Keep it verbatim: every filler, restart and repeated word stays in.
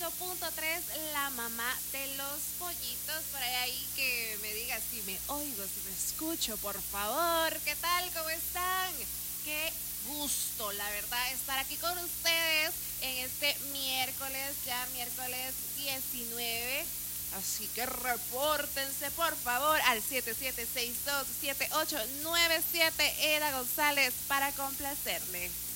ocho punto tres, la mamá de los pollitos. Por ahí que me diga si me oigo, si me escucho, por favor. ¿Qué tal? ¿Cómo están? Qué gusto, la verdad, estar aquí con ustedes en este miércoles, ya miércoles diecinueve. Así que repórtense por favor al siete siete seis dos siete ocho nueve siete. Eda González para complacerle.